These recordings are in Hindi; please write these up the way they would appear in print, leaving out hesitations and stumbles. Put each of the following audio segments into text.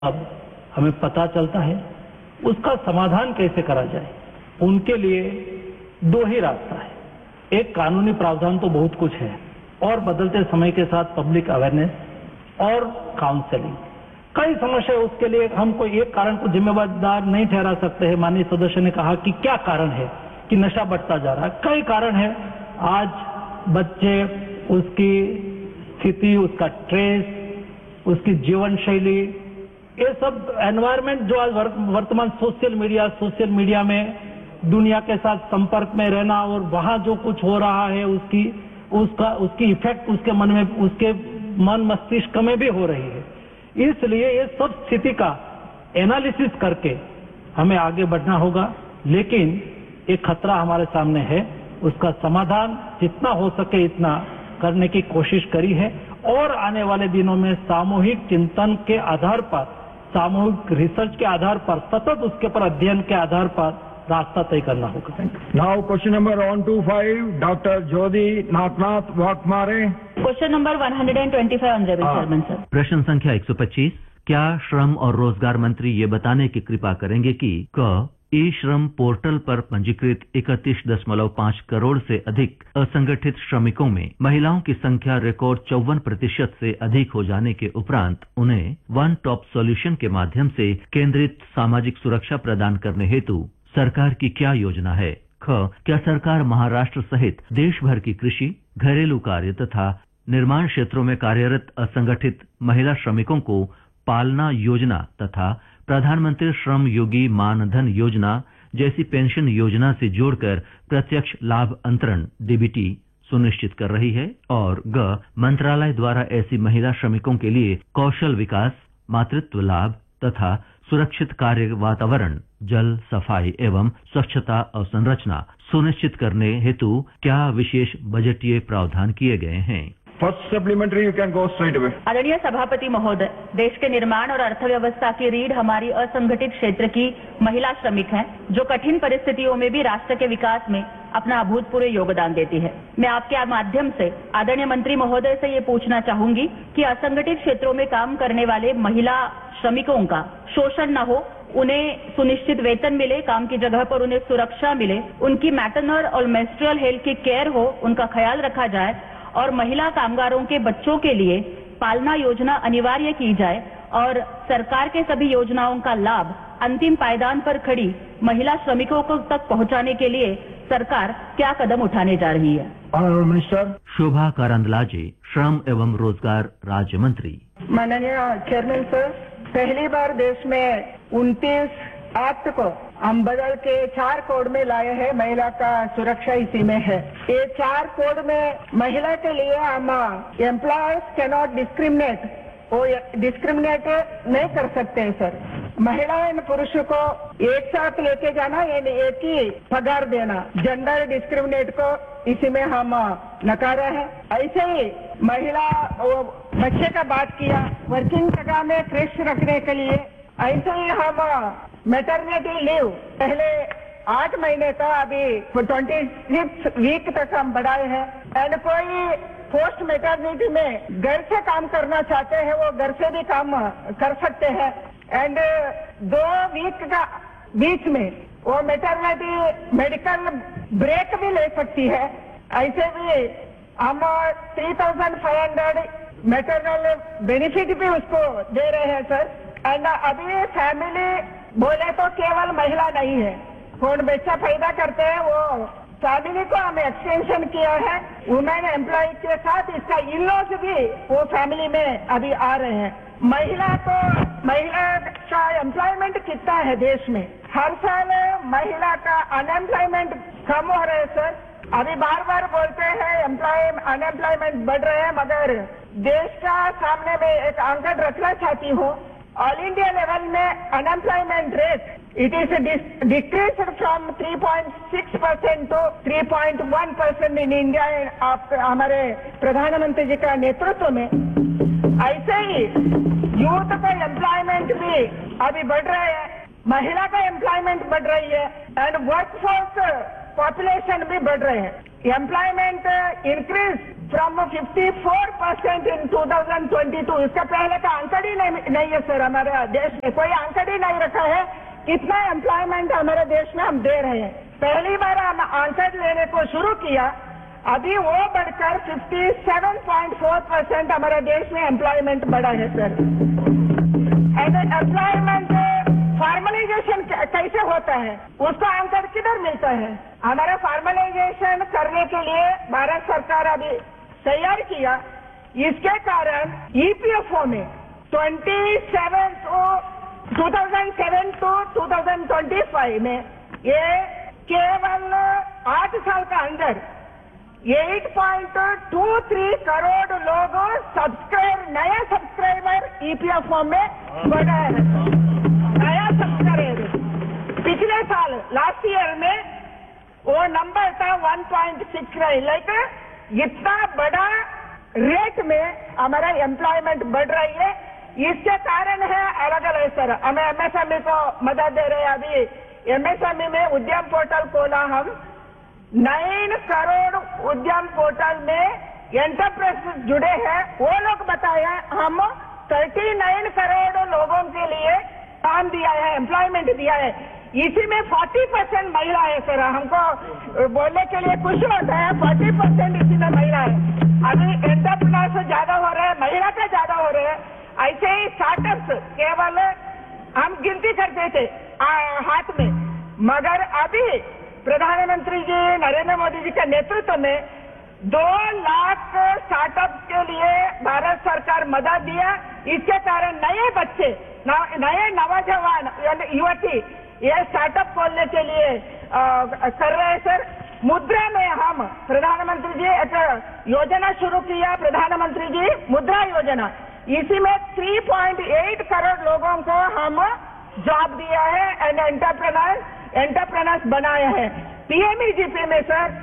अब हमें पता चलता है, उसका समाधान कैसे करा जाए। उनके लिए दो ही रास्ता है। एक कानूनी प्रावधान तो बहुत कुछ है और बदलते समय के साथ पब्लिक अवेयरनेस और काउंसलिंग। कई समस्या उसके लिए हम कोई एक कारण को जिम्मेदार नहीं ठहरा सकते हैं। माननीय सदस्य ने कहा कि क्या कारण है कि नशा बढ़ता जा रहा है। कई कारण है। आज बच्चे, उसकी स्थिति, उसका ट्रेस, उसकी जीवन शैली, ये सब एनवायरमेंट जो आज वर्तमान सोशल मीडिया में दुनिया के साथ संपर्क में रहना और वहां जो कुछ हो रहा है उसकी इफेक्ट उसके मन में, उसके मन मस्तिष्क में भी हो रही है। इसलिए ये सब स्थिति का एनालिसिस करके हमें आगे बढ़ना होगा। लेकिन एक खतरा हमारे सामने है, उसका समाधान जितना हो सके इतना करने की कोशिश करी है और आने वाले दिनों में सामूहिक चिंतन के आधार पर, सामूहिक रिसर्च के आधार पर, सतत उसके पर अध्ययन के आधार पर रास्ता तय करना होगा। नाउ क्वेश्चन नंबर 125, डॉक्टर ज्योति Nagnath वाकमारे। Question number 125 honourable chairman sir. प्रश्न संख्या 125, क्या श्रम और रोजगार मंत्री ये बताने की कृपा करेंगे कि क ई श्रम पोर्टल पर पंजीकृत 31.5 करोड़ से अधिक असंगठित श्रमिकों में महिलाओं की संख्या रिकॉर्ड 54% से अधिक हो जाने के उपरांत उन्हें वन टॉप सॉल्यूशन के माध्यम से केंद्रित सामाजिक सुरक्षा प्रदान करने हेतु सरकार की क्या योजना है। ख, क्या सरकार महाराष्ट्र सहित देश भर की कृषि, घरेलू कार्य तथा निर्माण क्षेत्रों में कार्यरत असंगठित महिला श्रमिकों को पालना योजना तथा प्रधानमंत्री श्रम योगी मानधन योजना जैसी पेंशन योजना से जोड़कर प्रत्यक्ष लाभ अंतरण डीबीटी सुनिश्चित कर रही है। और ग, मंत्रालय द्वारा ऐसी महिला श्रमिकों के लिए कौशल विकास, मातृत्व लाभ तथा सुरक्षित कार्य वातावरण, जल, सफाई एवं स्वच्छता अवसंरचना सुनिश्चित करने हेतु क्या विशेष बजटीय प्रावधान किए गए हैं। First supplementary, you can go straight away. आदरणीय सभापति महोदय, देश के निर्माण और अर्थव्यवस्था की रीढ़ हमारी असंगठित क्षेत्र की महिला श्रमिक हैं, जो कठिन परिस्थितियों में भी राष्ट्र के विकास में अपना अभूतपूर्व योगदान देती है। मैं आपके माध्यम से आदरणीय मंत्री महोदय से ये पूछना चाहूंगी कि असंगठित क्षेत्रों में काम करने वाले महिला श्रमिकों का शोषण न हो, उन्हें सुनिश्चित वेतन मिले, काम की जगह पर उन्हें सुरक्षा मिले, उनकी मैटरनल और मेंस्ट्रुअल हेल्थ की केयर हो, उनका ख्याल रखा जाए और महिला कामगारों के बच्चों के लिए पालना योजना अनिवार्य की जाए और सरकार के सभी योजनाओं का लाभ अंतिम पायदान पर खड़ी महिला श्रमिकों को तक पहुंचाने के लिए सरकार क्या कदम उठाने जा रही है। ऑनरेबल मिनिस्टर शोभा करंदलाजे, श्रम एवं रोजगार राज्य मंत्री। माननीय चेयरमैन सर, पहली बार देश में 29 एक्ट को हम बदल के 4 कोड में लाए हैं। महिला का सुरक्षा इसी में है। ये 4 कोड में महिला के लिए हम एम्प्लॉयर्स कैन नॉट डिस्क्रिमिनेट, वो डिस्क्रिमिनेट नहीं कर सकते हैं सर। महिला एवं पुरुष को एक साथ लेके जाना, एक ही पगार देना, जेंडर डिस्क्रिमिनेट को इसी में हम नकारा है। ऐसे ही महिला बच्चे का बात किया, वर्किंग जगह में क्रेश रखने के लिए, ऐसे ही हम मैटरनिटी लीव पहले 8 महीने का अभी 26 वीक तक हम बढ़ाए हैं। एंड कोई पोस्ट मैटरनिटी में घर से काम करना चाहते हैं, वो घर से भी काम कर सकते हैं। एंड 2 वीक का बीच में वो मैटरनिटी मेडिकल ब्रेक भी ले सकती है। ऐसे भी हम 3500 मैटरनल बेनिफिट भी उसको दे रहे हैं सर। एंड अभी फैमिली बोले तो केवल महिला नहीं है, कौन बच्चा पैदा करते हैं वो फैमिली को हमें एक्सटेंशन किया है। वुमेन एम्प्लॉय के साथ इसका इन-लॉज भी वो फैमिली में अभी आ रहे हैं। महिला का एम्प्लॉयमेंट कितना है देश में? हर साल महिला का अनएम्प्लॉयमेंट कम हो रहा है सर। अभी बार बार बोलते हैं अनएम्प्लॉयमेंट बढ़ रहे हैं, मगर देश का सामने में एक आंकड़ा रखना चाहती हूँ। ऑल इंडिया लेवल में unemployment rate it is decrease from 3.6% to 3.1% in India. आप हमारे प्रधानमंत्री जी का नेतृत्व में ऐसे ही यूथ का एम्प्लॉयमेंट भी अभी बढ़ रहा है, महिला का एम्प्लॉयमेंट बढ़ रही है एंड वर्कफोर्स पॉपुलेशन भी बढ़ रहे हैं। एम्प्लॉयमेंट इंक्रीज फ्रॉम 54% इन 2022। इसका पहले का आंकड़ा ही नहीं है सर, हमारे देश में कोई आंकड़ा ही नहीं रखा है कितना एम्प्लॉयमेंट हमारे देश में हम दे रहे हैं। पहली बार हम आंकड़ा लेने को शुरू किया, अभी वो बढ़कर 57.4% हमारे देश में एम्प्लॉयमेंट बढ़ा है सर। एम्प्लॉयमेंट फॉर्मलाइजेशन कैसे होता है, उसका आंकड़ा किधर मिलता है? हमारा फॉर्मलाइजेशन करने के लिए भारत सरकार अभी तैयार किया, इसके कारण ईपीएफओ में 2007 to 2025 में ये केवल 8 साल का अंदर 8.23 करोड़ लोग नया सब्सक्राइबर ईपीएफओ में बढ़ा है। नया सब्सक्राइबर पिछले साल लास्ट ईयर में वो नंबर था 1.69। लाइक इतना बड़ा रेट में हमारा एम्प्लॉयमेंट बढ़ रही है। इसके कारण है अलग अलग सर, हमें एमएसएमई को मदद दे रहे हैं। अभी एमएसएमई में उद्यम पोर्टल खोला हम, 9 करोड़ उद्यम पोर्टल में एंटरप्राइज जुड़े हैं। वो लोग बताया हम 39 करोड़ लोगों के लिए काम दिया है, एम्प्लॉयमेंट दिया है। इसी में 40% महिला है सर। हमको बोलने के लिए खुश होता है, 40% इसी में महिला है। अभी एंटरप्रेन्योर ज्यादा हो रहे हैं, महिला का ज्यादा हो रहे हैं। ऐसे ही स्टार्टअप्स केवल हम गिनती करते थे हाथ में, मगर अभी प्रधानमंत्री जी नरेंद्र मोदी जी के नेतृत्व में 2 लाख स्टार्टअप के लिए भारत सरकार मदद दिया। इसके कारण नए बच्चे, नए नौजवान युवती ये स्टार्टअप खोलने के लिए कर रहे हैं सर। मुद्रा में हम प्रधानमंत्री जी एक योजना शुरू किया, प्रधानमंत्री जी मुद्रा योजना। इसी में 3.8 करोड़ लोगों को हम जॉब दिया है एंड एंटरप्रेन्योर्स बनाए हैं। पीएमईजीपी में सर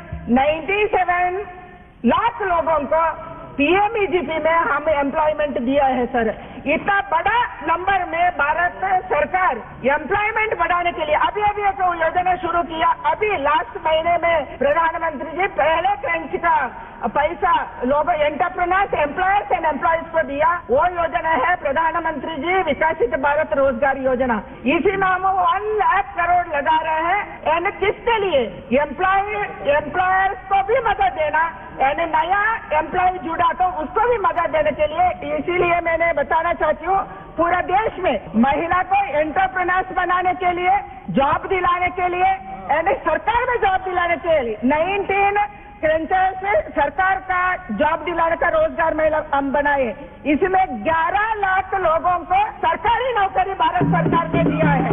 97 लाख लोगों को पीएमईजीपी में हम एम्प्लॉयमेंट दिया है सर। इतना बड़ा नंबर में भारत सरकार एम्प्लॉयमेंट बढ़ाने के लिए अभी एक योजना शुरू किया। अभी लास्ट महीने में प्रधानमंत्री जी पहले क्रेंच का पैसा लोगों एंटरप्रेन्योर्स, एम्प्लॉयर्स एंड एम्प्लॉयज को दिया। वो योजना है प्रधानमंत्री जी विकसित भारत रोजगार योजना। इसी में हम 1 लाख करोड़ लगा रहे हैं। एंड किसके लिए? एम्प्लॉयर्स को भी मदद देना, एंड नया एम्प्लॉय जुड़ा तो उसको भी मदद देने के लिए। इसीलिए मैंने बताना चाहती हूँ पूरा देश में महिला को एंटरप्रेन्योर्स बनाने के लिए, जॉब दिलाने के लिए एंड सरकार में जॉब दिलाने के लिए 19 क्रेंचर से सरकार का जॉब दिलाने का रोजगार महिला हम बनाए। इसमें 11 लाख लोगों को सरकारी नौकरी भारत सरकार ने दिया है।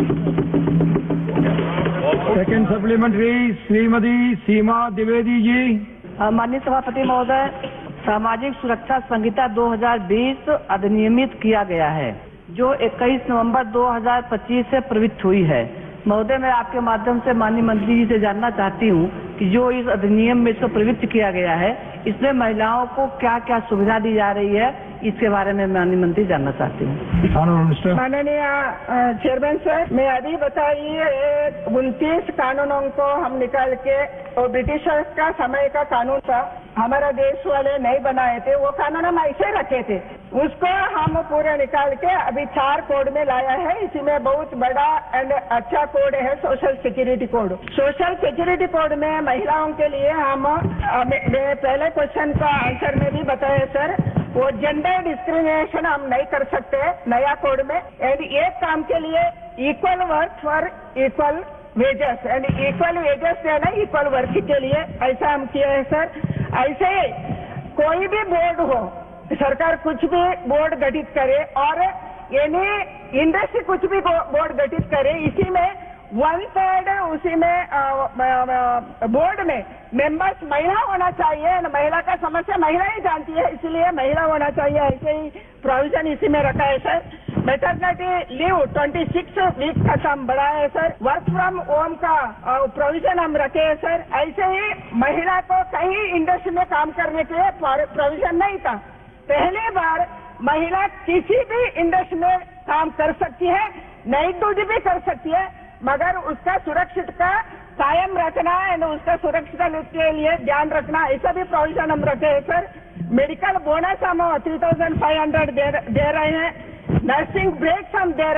सेकंड सप्लीमेंट्री श्रीमती सीमा द्विवेदी जी। माननीय सभापति महोदय, सामाजिक सुरक्षा संहिता 2020 अधिनियमित किया गया है, जो 21 नवंबर 2025 से प्रवृत्त हुई है। महोदय, मैं आपके माध्यम से माननीय मंत्री जी से जानना चाहती हूँ कि जो इस अधिनियम में इसको प्रवृत्त किया गया है, इसमें महिलाओं को क्या क्या सुविधा दी जा रही है, इसके बारे में माननीय मंत्री जानना चाहती हूँ। माननीय चेयरमैन सर, मैं अभी बताइए 29 कानूनों को हम निकाल के, और ब्रिटिशर्स का समय का कानून था, हमारा देश वाले नहीं बनाए थे, वो कानून हम ऐसे रखे थे, उसको हम पूरा निकाल के अभी 4 कोड में लाया है। इसी में बहुत बड़ा एंड अच्छा कोड है social security code. Social security code में महिलाओं के लिए हम पहले क्वेश्चन का आंसर में भी बताया सर, वो जेंडर डिस्क्रिमिनेशन हम नहीं कर सकते नया कोड में। एंड एक काम के लिए equal work for equal wages, and equal wages देना इक्वल वर्क के लिए, ऐसा हम किया है सर। ऐसे ही कोई भी बोर्ड हो, सरकार कुछ भी बोर्ड गठित करे और यानी इंडस्ट्री कुछ भी बोर्ड गठित करे, इसी में 1/3 उसी में बोर्ड में मेंबर्स महिला होना चाहिए। महिला का समस्या महिला ही जानती है, इसलिए महिला होना चाहिए। ऐसे ही प्रोविजन इसी में रखा है सर। मैटरनिटी लीव 26 वीक तक हम बढ़ाया है सर। वर्क फ्रॉम होम का प्रोविजन हम रखे हैं सर। ऐसे ही महिला को कहीं इंडस्ट्री में काम करने के लिए प्रोविजन नहीं था। पहली बार महिला किसी भी इंडस्ट्री में काम कर सकती है, नाइट ड्यूटी भी कर सकती है, मगर उसका सुरक्षित का कायम रखना एंड उसका सुरक्षा के लिए ध्यान रखना, ऐसा भी प्रोविजन हम रखे हैं सर। मेडिकल बोनस हम 3,500 दे रहे हैं, नर्सिंग ब्रेक्स हम दे